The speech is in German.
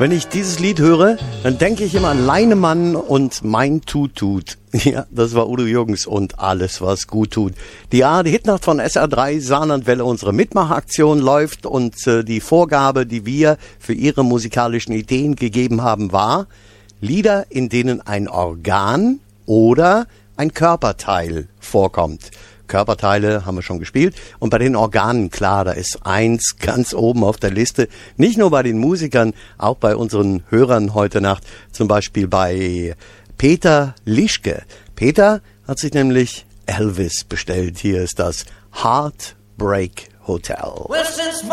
Wenn ich dieses Lied höre, dann denke ich immer an Leinemann und Mein Tut. Ja, das war Udo Jürgens und Alles, was gut tut. Die Hitnacht von SR3 Saarlandwelle, unsere Mitmachaktion läuft und die Vorgabe, die wir für Ihre musikalischen Ideen gegeben haben, war Lieder, in denen ein Organ oder ein Körperteil vorkommt. Körperteile haben wir schon gespielt. Und bei den Organen, klar, da ist eins ganz oben auf der Liste. Nicht nur bei den Musikern, auch bei unseren Hörern heute Nacht. Zum Beispiel bei Peter Lischke. Peter hat sich nämlich Elvis bestellt. Hier ist das Heartbreak Hotel. Well, since